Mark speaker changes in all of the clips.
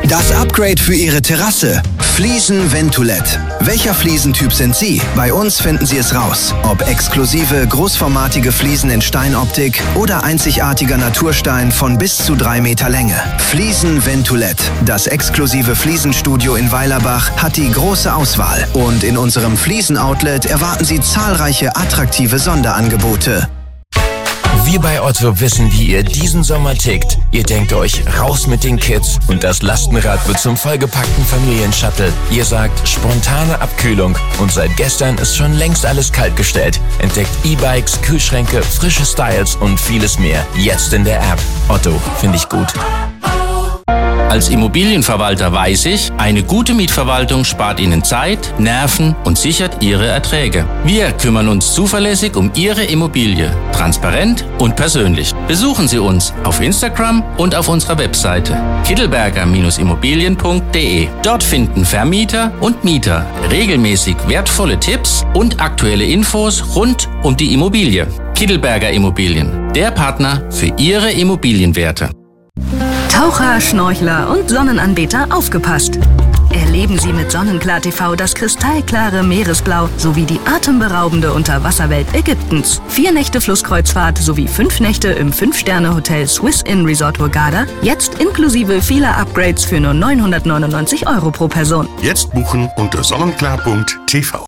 Speaker 1: Das Upgrade für Ihre Terrasse. Fliesen Ventolet. Welcher Fliesentyp sind Sie? Bei uns finden Sie es raus. Ob exklusive, großformatige Fliesen in Steinoptik oder einzigartiger Naturstein von bis zu 3 Meter Länge. Fliesen Ventolet. Das exklusive Fliesenstudio in Weilerbach hat die große Auswahl. Und in unserem Fliesen-Outlet erwarten Sie zahlreiche attraktive Sonderangebote.
Speaker 2: Wir bei Otto wissen, wie ihr diesen Sommer tickt. Ihr denkt euch, raus mit den Kids und das Lastenrad wird zum vollgepackten Familienshuttle. Ihr sagt, spontane Abkühlung und seit gestern ist schon längst alles kaltgestellt. Entdeckt E-Bikes, Kühlschränke, frische Styles und vieles mehr. Jetzt in der App. Otto, finde ich gut.
Speaker 3: Als Immobilienverwalter weiß ich, eine gute Mietverwaltung spart Ihnen Zeit, Nerven und sichert Ihre Erträge. Wir kümmern uns zuverlässig um Ihre Immobilie, transparent und persönlich. Besuchen Sie uns auf Instagram und auf unserer Webseite kittelberger-immobilien.de. Dort finden Vermieter und Mieter regelmäßig wertvolle Tipps und aktuelle Infos rund um die Immobilie. Kittelberger Immobilien, der Partner für Ihre Immobilienwerte.
Speaker 4: Taucher, Schnorchler und Sonnenanbeter, aufgepasst! Erleben Sie mit Sonnenklar TV das kristallklare Meeresblau sowie die atemberaubende Unterwasserwelt Ägyptens. 4 Nächte Flusskreuzfahrt sowie 5 Nächte im 5-Sterne-Hotel Swiss Inn Resort Hurghada. Jetzt inklusive vieler Upgrades für nur 999 € pro Person.
Speaker 5: Jetzt buchen unter sonnenklar.tv.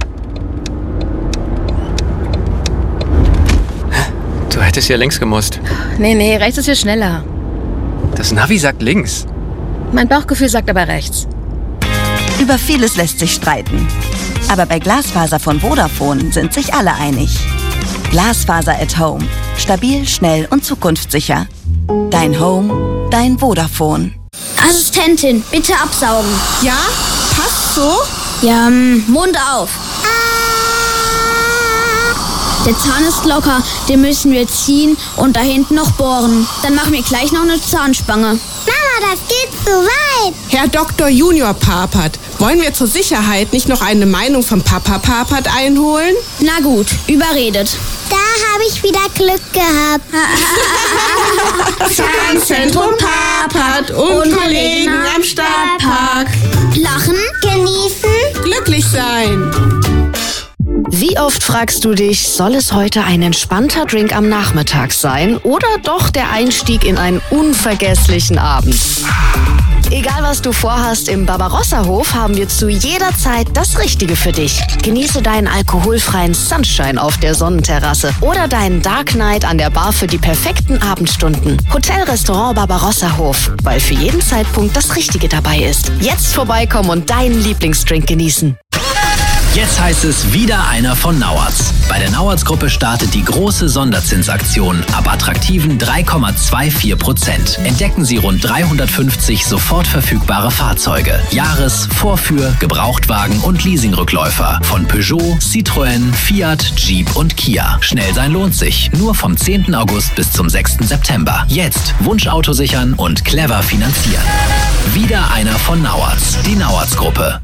Speaker 6: Du hättest ja links gemusst.
Speaker 7: Nee, rechts ist hier schneller.
Speaker 6: Das Navi sagt links.
Speaker 7: Mein Bauchgefühl sagt aber rechts.
Speaker 8: Über vieles lässt sich streiten. Aber bei Glasfaser von Vodafone sind sich alle einig. Glasfaser at Home. Stabil, schnell und zukunftssicher. Dein Home, dein Vodafone.
Speaker 9: Assistentin, bitte absaugen.
Speaker 10: Ja? Passt so?
Speaker 9: Ja, Mund auf. Der Zahn ist locker, den müssen wir ziehen und da hinten noch bohren. Dann machen wir gleich noch eine Zahnspange.
Speaker 11: Mama, das geht zu weit.
Speaker 10: Herr Dr. Junior Papert, wollen wir zur Sicherheit nicht noch eine Meinung von Papa Papert einholen?
Speaker 9: Na gut, überredet.
Speaker 11: Da habe ich wieder Glück gehabt.
Speaker 10: Zahnzentrum Papert und Kollegen am Stadtpark.
Speaker 9: Lachen,
Speaker 11: genießen,
Speaker 10: glücklich sein.
Speaker 12: Wie oft fragst du dich, soll es heute ein entspannter Drink am Nachmittag sein oder doch der Einstieg in einen unvergesslichen Abend? Egal was du vorhast, im Barbarossa-Hof haben wir zu jeder Zeit das Richtige für dich. Genieße deinen alkoholfreien Sunshine auf der Sonnenterrasse oder deinen Dark Night an der Bar für die perfekten Abendstunden. Hotel-Restaurant Barbarossa-Hof, weil für jeden Zeitpunkt das Richtige dabei ist. Jetzt vorbeikommen und deinen Lieblingsdrink genießen.
Speaker 13: Jetzt heißt es wieder einer von Nauertz. Bei der Nauertz-Gruppe startet die große Sonderzinsaktion ab attraktiven 3,24%. Entdecken Sie rund 350 sofort verfügbare Fahrzeuge. Jahres-, Vorführ-, Gebrauchtwagen und Leasingrückläufer von Peugeot, Citroën, Fiat, Jeep und Kia. Schnell sein lohnt sich. Nur vom 10. August bis zum 6. September. Jetzt Wunschauto sichern und clever finanzieren. Wieder einer von Nauertz. Die Nauertz-Gruppe.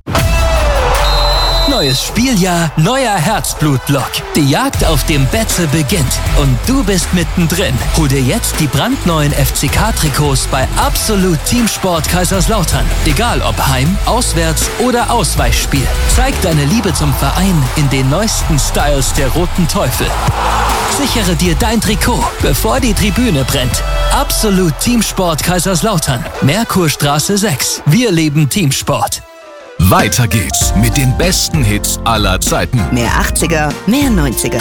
Speaker 14: Neues Spieljahr, neuer Herzblut-Block. Die Jagd auf dem Betze beginnt und du bist mittendrin. Hol dir jetzt die brandneuen FCK-Trikots bei Absolut Teamsport Kaiserslautern. Egal ob Heim-, Auswärts- oder Ausweichspiel. Zeig deine Liebe zum Verein in den neuesten Styles der Roten Teufel. Sichere dir dein Trikot, bevor die Tribüne brennt. Absolut Teamsport Kaiserslautern. Merkurstraße 6. Wir leben Teamsport.
Speaker 15: Weiter geht's mit den besten Hits aller Zeiten.
Speaker 8: Mehr 80er, mehr 90er.